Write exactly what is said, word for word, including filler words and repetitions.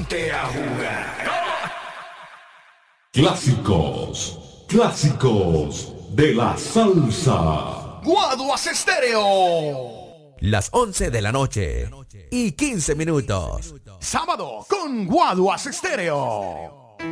Ponte a jugar. Clásicos, clásicos de la salsa. Guaduas Estéreo. Las once de la noche y quince minutos. Sábado con Guaduas Estéreo.